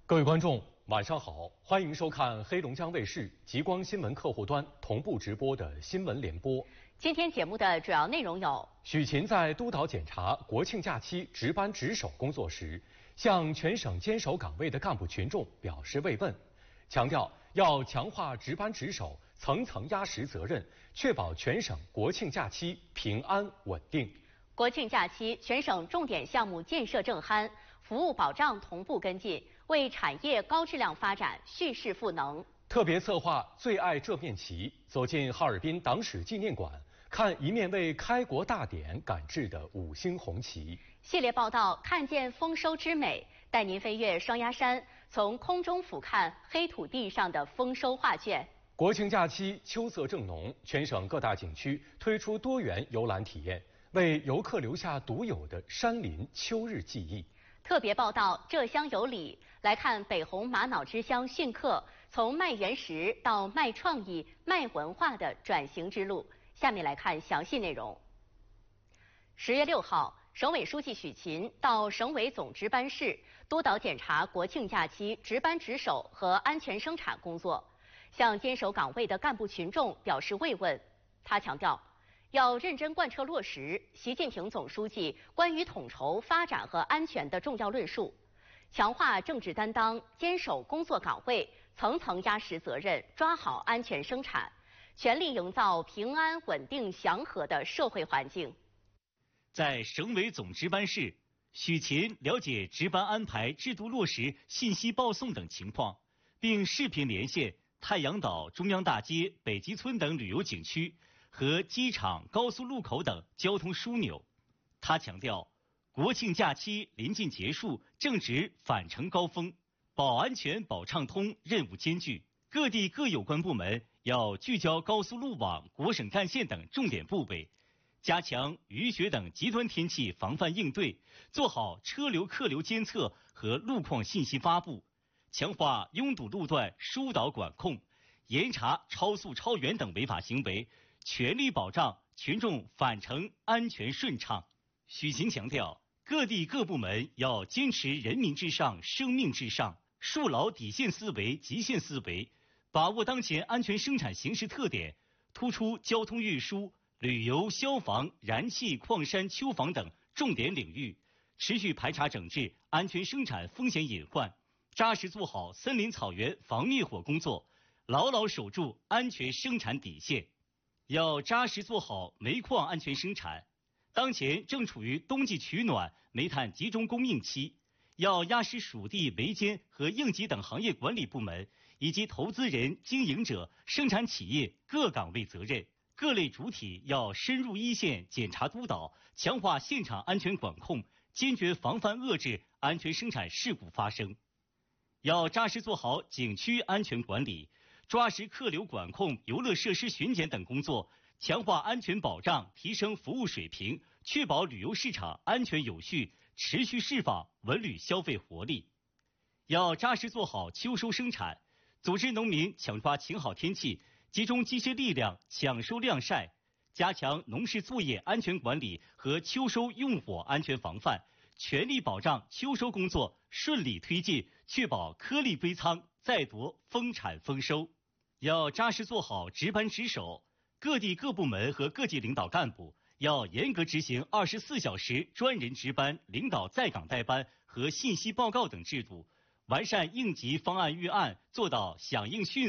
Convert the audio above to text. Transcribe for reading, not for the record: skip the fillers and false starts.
各位观众，晚上好，欢迎收看黑龙江卫视极光新闻客户端同步直播的新闻联播。 今天节目的主要内容有： 许勤在督导检查国庆假期值班值守工作时，向全省坚守岗位的干部群众表示慰问，强调要强化值班值守，层层压实责任，确保全省国庆假期平安稳定。 国庆假期，全省重点项目建设正酣，服务保障同步跟进，为产业高质量发展蓄势赋能。 特别策划“最爱这面旗”，走进哈尔滨党史纪念馆，看一面为开国大典赶制的5星红旗。 系列报道看见丰收之美，带您飞越双鸭山，从空中俯瞰黑土地上的丰收画卷。 国庆假期秋色正浓，全省各大景区推出多元游览体验，为游客留下独有的山林秋日记忆。 特别报道浙乡有礼，来看北红玛瑙之乡训课，从卖原石到卖创意、卖文化的转型之路。下面来看详细内容。10月6号，省委书记许勤到省委总值班室督导检查国庆假期值班值守和安全生产工作，向坚守岗位的干部群众表示慰问。他强调，要认真贯彻落实习近平总书记关于统筹发展和安全的重要论述，强化政治担当，坚守工作岗位，层层压实责任，抓好安全生产，全力营造平安、稳定、祥和的社会环境。 在省委总值班室，许勤了解值班安排、制度落实、信息报送等情况，并视频连线太阳岛、中央大街、北极村等旅游景区和机场、高速路口等交通枢纽。他强调，国庆假期临近结束，正值返程高峰，保安全、保畅通任务艰巨，各地各有关部门要聚焦高速路网、国省干线等重点部位，加强雨雪等极端天气防范应对，做好车流客流监测和路况信息发布，强化拥堵路段疏导管控，严查超速超员等违法行为，全力保障群众返程安全顺畅。许勤强调，各地各部门要坚持人民至上、生命至上，树牢底线思维、极限思维，把握当前安全生产形势特点，突出交通运输、旅游、消防、燃气、矿山、丘防等重点领域，持续排查整治安全生产风险隐患，扎实做好森林草原防灭火工作，牢牢守住安全生产底线。要扎实做好煤矿安全生产。当前正处于冬季取暖、煤炭集中供应期，要压实属地、煤监和应急等行业管理部门以及投资人、经营者、生产企业各岗位责任。各类主体要深入一线检查督导，强化现场安全管控，坚决防范遏制安全生产事故发生。要扎实做好景区安全管理，抓实客流管控、游乐设施巡检等工作，强化安全保障，提升服务水平，确保旅游市场安全有序，持续释放文旅消费活力。要扎实做好秋收生产，组织农民抢抓晴好天气，集中机械力量抢收晾晒，加强农事作业安全管理和秋收用火安全防范，全力保障秋收工作顺利推进，确保颗粒归仓，再夺丰产丰收。要扎实做好值班值守，各地各部门和各级领导干部要严格执行24小时专人值班、领导在岗带班和信息报告等制度，完善应急方案预案，做到响应迅速。